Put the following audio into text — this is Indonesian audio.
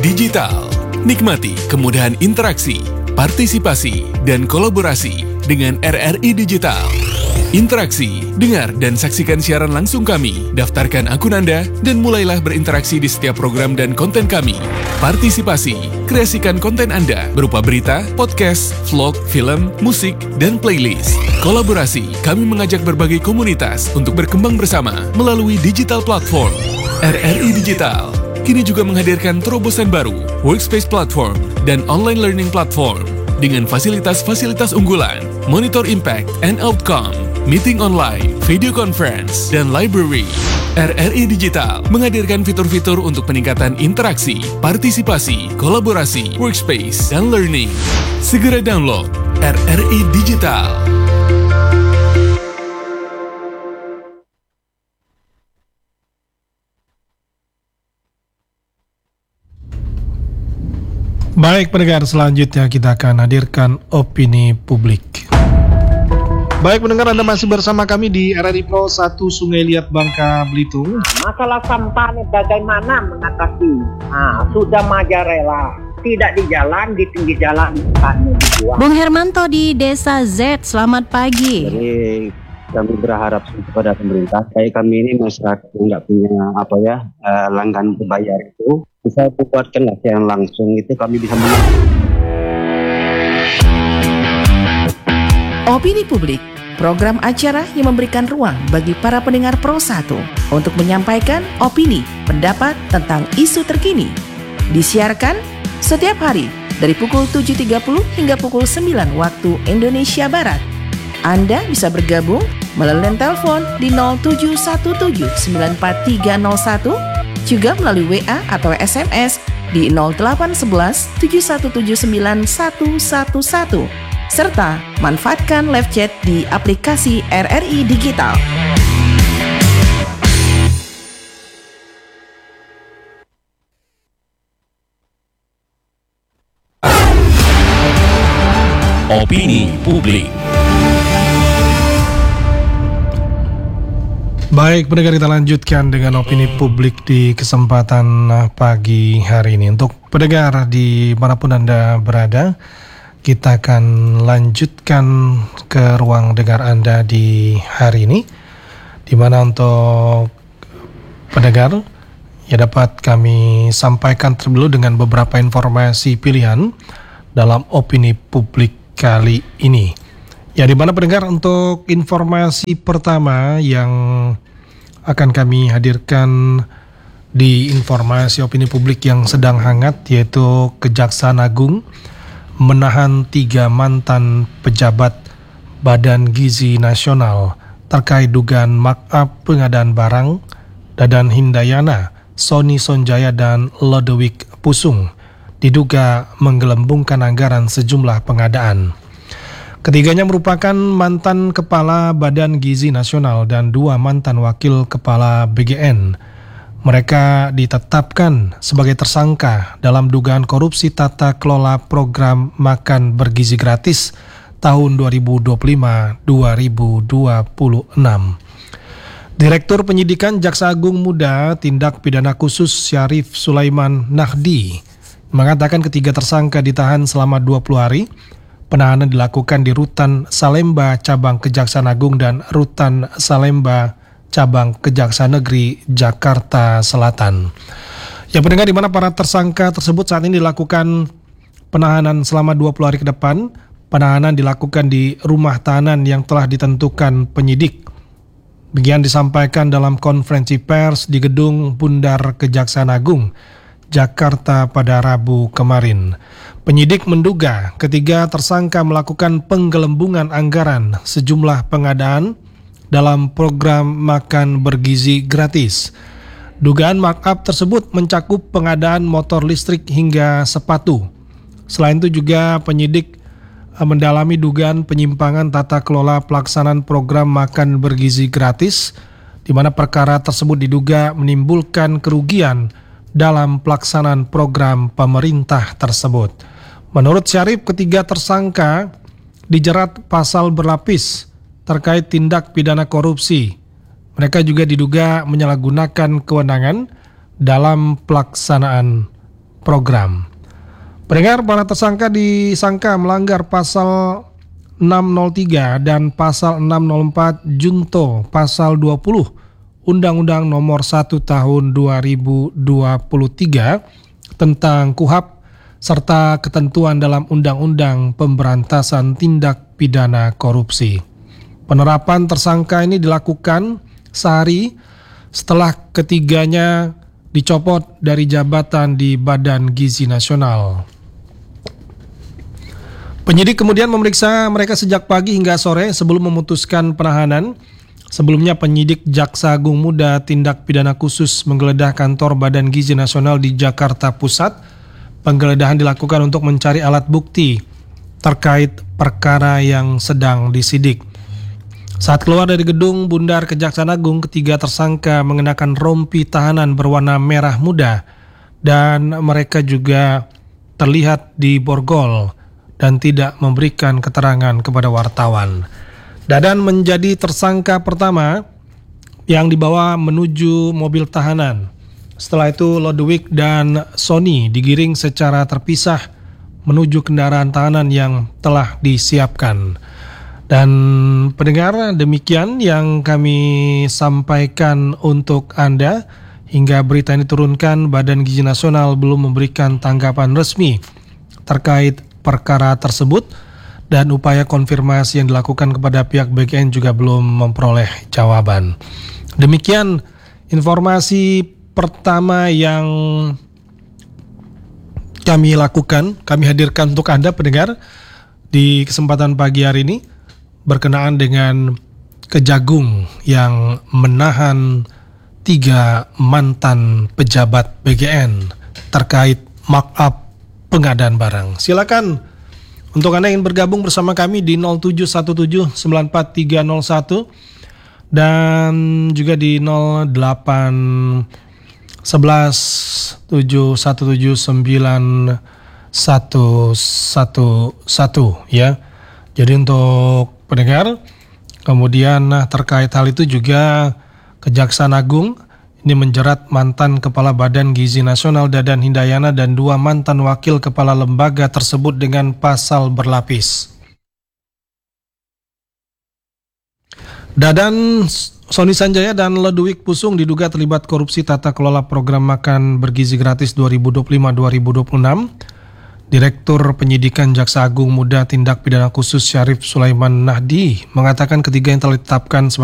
digital. Nikmati kemudahan interaksi, partisipasi, dan kolaborasi dengan RRI Digital. Interaksi, dengar dan saksikan siaran langsung kami, daftarkan akun Anda, dan mulailah berinteraksi di setiap program dan konten kami. Partisipasi, kreasikan konten Anda berupa berita, podcast, vlog, film, musik, dan playlist. Kolaborasi, kami mengajak berbagai komunitas untuk berkembang bersama melalui digital platform. RRI Digital kini juga menghadirkan terobosan baru, workspace platform, dan online learning platform dengan fasilitas-fasilitas unggulan, monitor impact and outcome, meeting online, video conference, dan library. RRI Digital menghadirkan fitur-fitur untuk peningkatan interaksi, partisipasi, kolaborasi, workspace, dan learning. Segera download RRI Digital. Baik pendengar, selanjutnya kita akan hadirkan opini publik. Baik pendengar, Anda masih bersama kami di RRI Pro 1 Sungai Liat, Bangka Belitung. Masalah sampah ini bagaimana mengatasi? Sudah majarela, tidak di jalan, di pinggir jalan sampahnya dibuang. Bung Hermanto di Desa Z, selamat pagi. Jadi kami berharap kepada pemerintah, kayak kami ini masyarakat yang nggak punya langganan berbayar itu, bisa buatkan latihan langsung, itu kami bisa menang. Opini Publik, program acara yang memberikan ruang bagi para pendengar Pro 1 untuk menyampaikan opini, pendapat tentang isu terkini. Disiarkan setiap hari dari pukul 7.30 hingga pukul 9 waktu Indonesia Barat. Anda bisa bergabung melalui telepon di 0717943301, juga melalui WA atau SMS di 0811 7179111, serta manfaatkan live chat di aplikasi RRI Digital. Opini publik. Baik pendengar, kita lanjutkan dengan opini publik di kesempatan pagi hari ini. Untuk pendengar dimanapun Anda berada, kita akan lanjutkan ke ruang dengar Anda di hari ini, di mana untuk pendengar ya dapat kami sampaikan terlebih dahulu dengan beberapa informasi pilihan dalam opini publik kali ini. Ya, di mana pendengar, untuk informasi pertama yang akan kami hadirkan di informasi opini publik yang sedang hangat, yaitu Kejaksaan Agung menahan 3 mantan pejabat Badan Gizi Nasional terkait dugaan markup pengadaan barang. Dadan Hindayana, Sony Sonjaya, dan Lodewijk Pusung diduga menggelembungkan anggaran sejumlah pengadaan. Ketiganya merupakan mantan Kepala Badan Gizi Nasional dan 2 mantan Wakil Kepala BGN. Mereka ditetapkan sebagai tersangka dalam dugaan korupsi tata kelola program makan bergizi gratis tahun 2025-2026. Direktur Penyidikan Jaksa Agung Muda Tindak Pidana Khusus Syarif Sulaiman Nahdi mengatakan ketiga tersangka ditahan selama 20 hari. Penahanan dilakukan di Rutan Salemba Cabang Kejaksaan Agung dan Rutan Salemba Cabang Kejaksaan Negeri Jakarta Selatan. Yang pendengar, di mana para tersangka tersebut saat ini dilakukan penahanan selama 20 hari ke depan. Penahanan dilakukan di rumah tahanan yang telah ditentukan penyidik. Begini disampaikan dalam konferensi pers di Gedung Bundar Kejaksaan Agung, Jakarta pada Rabu kemarin. Penyidik menduga ketiga tersangka melakukan penggelembungan anggaran sejumlah pengadaan dalam program makan bergizi gratis. Dugaan markup tersebut mencakup pengadaan motor listrik hingga sepatu. Selain itu juga penyidik mendalami dugaan penyimpangan tata kelola pelaksanaan program makan bergizi gratis, di mana perkara tersebut diduga menimbulkan kerugian dalam pelaksanaan program pemerintah tersebut. Menurut Syarif, ketiga tersangka dijerat pasal berlapis terkait tindak pidana korupsi. Mereka juga diduga menyalahgunakan kewenangan dalam pelaksanaan program. Pendengar, para tersangka disangka melanggar pasal 603 dan pasal 604 junto pasal 20 Undang-Undang Nomor 1 Tahun 2023 tentang KUHP serta ketentuan dalam Undang-Undang Pemberantasan Tindak Pidana Korupsi. Penerapan tersangka ini dilakukan sehari setelah ketiganya dicopot dari jabatan di Badan Gizi Nasional. Penyidik kemudian memeriksa mereka sejak pagi hingga sore sebelum memutuskan penahanan. Sebelumnya penyidik Jaksa Agung Muda Tindak Pidana Khusus menggeledah kantor Badan Gizi Nasional di Jakarta Pusat. Penggeledahan dilakukan untuk mencari alat bukti terkait perkara yang sedang disidik. Saat keluar dari gedung Bundar Kejaksaan Agung, ketiga tersangka mengenakan rompi tahanan berwarna merah muda dan mereka juga terlihat di borgol dan tidak memberikan keterangan kepada wartawan. Dadan menjadi tersangka pertama yang dibawa menuju mobil tahanan. Setelah itu Lodewijk dan Sony digiring secara terpisah menuju kendaraan tahanan yang telah disiapkan. Dan pendengar, demikian yang kami sampaikan untuk Anda. Hingga berita ini turunkan, Badan Gizi Nasional belum memberikan tanggapan resmi terkait perkara tersebut. Dan upaya konfirmasi yang dilakukan kepada pihak BGN juga belum memperoleh jawaban. Demikian informasi pertama yang kami lakukan, kami hadirkan untuk Anda pendengar di kesempatan pagi hari ini berkenaan dengan Kejagung yang menahan 3 mantan pejabat BGN terkait markup pengadaan barang. Silakan untuk Anda yang bergabung bersama kami di 0717943301 dan juga di 0817179111 ya. Jadi untuk pendengar, kemudian terkait hal itu juga Kejaksaan Agung ini menjerat mantan Kepala Badan Gizi Nasional Dadan Hindayana dan 2 mantan wakil kepala lembaga tersebut dengan pasal berlapis. Dadan, Sony Sanjaya dan Lodewijk Pusung diduga terlibat korupsi tata kelola program makan bergizi gratis 2025-2026. Direktur Penyidikan Jaksa Agung Muda Tindak Pidana Khusus Syarif Sulaiman Nahdi mengatakan ketiga yang telah ditetapkan sebagai